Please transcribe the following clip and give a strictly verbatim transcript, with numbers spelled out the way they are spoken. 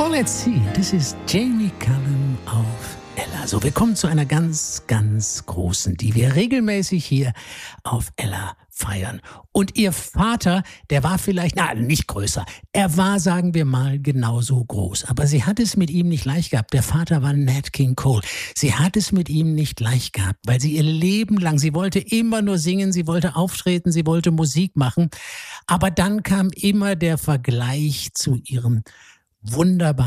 let's see. Das ist Jamie Cullum auf Ella. So, wir kommen zu einer ganz, ganz großen, die wir regelmäßig hier auf Ella feiern. Und ihr Vater, der war vielleicht, na, nicht größer. Er war, sagen wir mal, genauso groß. Aber sie hat es mit ihm nicht leicht gehabt. Der Vater war Nat King Cole. Sie hat es mit ihm nicht leicht gehabt, weil sie ihr Leben lang, sie wollte immer nur singen, sie wollte auftreten, sie wollte Musik machen. Aber dann kam immer der Vergleich zu ihrem wunderbaren